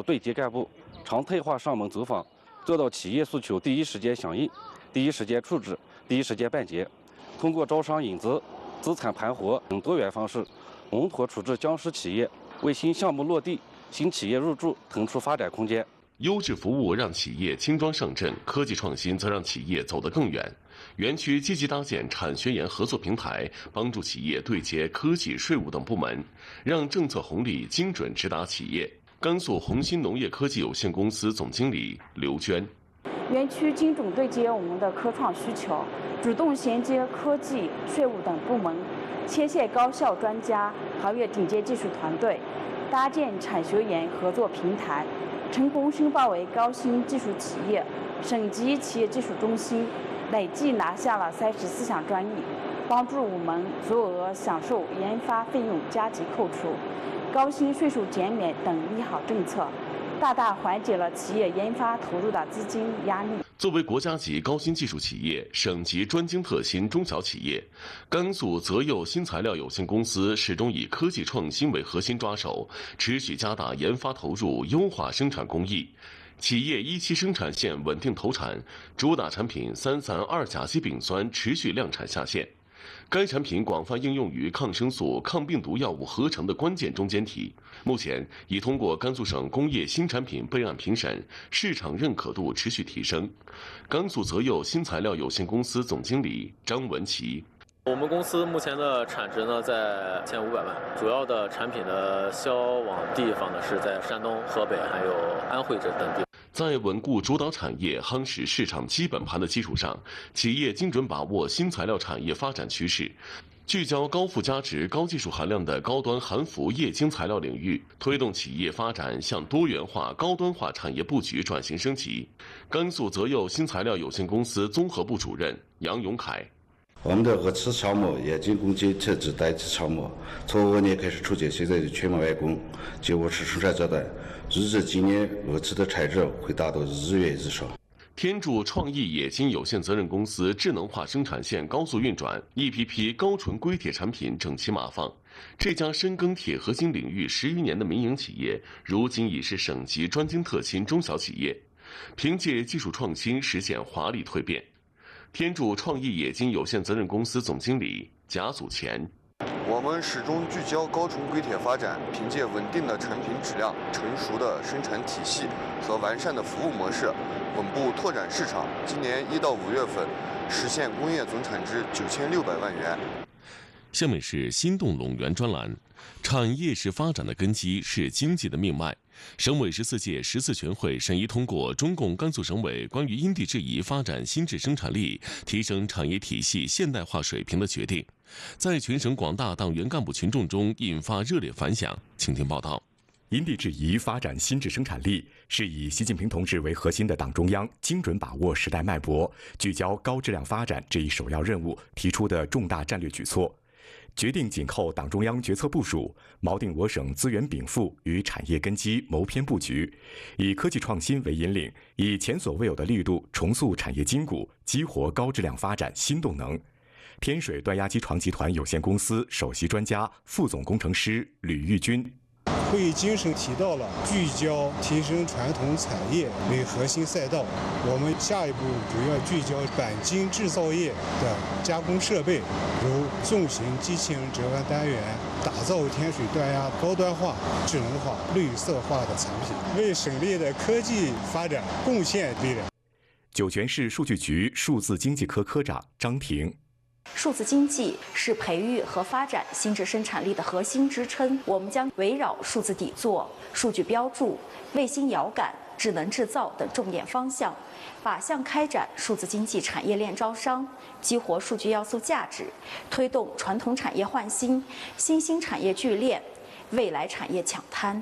对接干部常态化上门走访，做到企业诉求第一时间响应、第一时间处置、第一时间办结。通过招商引资、资产盘活等多元方式，稳妥处置僵尸企业，为新项目落地、新企业入驻腾出发展空间。 优质服务让企业轻装上阵，科技创新则让企业走得更远。园区积极搭建产学研合作平台，帮助企业对接科技、税务等部门，让政策红利精准直达企业。甘肃红鑫农业科技有限公司总经理刘娟。 园区精准对接我们的科创需求，主动衔接科技、税务等部门，牵线高校专家、行业顶尖技术团队，搭建产学研合作平台，成功申报为高新技术企业、省级企业技术中心，累计拿下了34项专利，帮助我们所有额享受研发费用加急扣除、高新税收减免等利好政策，大大缓解了企业研发投入的资金压力。 作为国家级高新技术企业、省级专精特新中小企业，甘肃泽佑新材料有限公司始终以科技创新为核心抓手，持续加大研发投入，优化生产工艺。企业一期生产线稳定投产，主打产品332甲基丙酸持续量产下线。该产品广泛应用于抗生素、抗病毒药物合成的关键中间体，目前已通过甘肃省工业新产品备案评审，市场认可度持续提升。甘肃泽佑新材料有限公司总经理张文琪。 我们公司目前的产值呢在1500万，主要的产品的销往地方呢是在山东、河北还有安徽这等地。 在稳固主导产业、夯实市场基本盘的基础上，企业精准把握新材料产业发展趋势，聚焦高附加值、高技术含量的高端含氟液晶材料领域，推动企业发展向多元化、高端化产业布局转型升级。甘肃泽佑新材料有限公司综合部主任杨永凯。 我们的二次超模也经供给特制代替超模，从2年开始出现，现在全面完工，结果是生产阶段。预计今年2次的产值会达到日月日上。 天柱创意冶金有限责任公司智能化生产线高速运转，一批批高纯硅铁产品整齐码放。这家深耕铁合金领域10余年的民营企业，如今已是省级专精特新中小企业，凭借技术创新实现华丽蜕变。天柱创意冶金有限责任公司总经理贾祖乾。 我们始终聚焦高纯硅铁发展，凭借稳定的产品质量、成熟的生产体系和完善的服务模式，稳步拓展市场。今年1到5月份，实现工业总产值9600万元。 下面是心动陇源专栏。产业是发展的根基，是经济的命脉。省委14届14全会审议通过中共甘肃省委关于因地制宜发展新质生产力、提升产业体系现代化水平的决定，在全省广大党员干部群众中引发热烈反响。请听报道。 因地制宜发展新质生产力是以习近平同志为核心的党中央精准把握时代脉搏、聚焦高质量发展这一首要任务提出的重大战略举措。决定紧扣党中央决策部署，锚定我省资源禀赋与产业根基谋篇布局，以科技创新为引领，以前所未有的力度重塑产业筋骨，激活高质量发展新动能。天水端压机床集团有限公司首席专家、副总工程师吕玉军。 会议精神提到了聚焦提升传统产业为核心赛道，我们下一步主要聚焦钣金制造业的加工设备，如重型机器人折弯单元，打造天水端压高端化、智能化、绿色化的产品，为省内的科技发展贡献力量。 酒泉市数据局数字经济科科长张婷。 数字经济是培育和发展新质生产力的核心支撑，我们将围绕数字底座、数据标注、卫星遥感、智能制造等重点方向，靶向开展数字经济产业链招商，激活数据要素价值，推动传统产业换新、新兴产业聚炼、未来产业抢滩。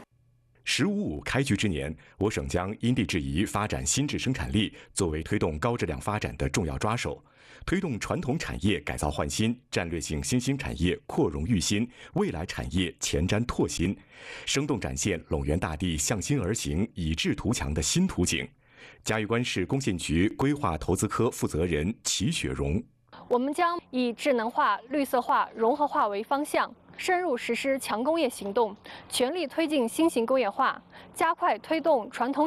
“15+5”开局之年，我省将因地制宜发展新质生产力作为推动高质量发展的重要抓手，推动传统产业改造换新、战略性新兴产业扩容育新、未来产业前瞻拓新，生动展现陇源大地向新而行、以治图强的新图景。嘉峪关市工信局规划投资科负责人齐雪荣。 我们将以智能化、绿色化、融合化为方向，深入实施强工业行动，全力推进新型工业化，加快推动传统